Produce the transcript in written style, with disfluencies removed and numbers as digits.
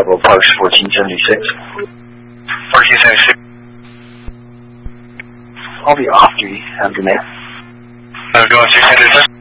Bravo Parks 1476. 1476. I'll be off duty. Have a good night. Going 600.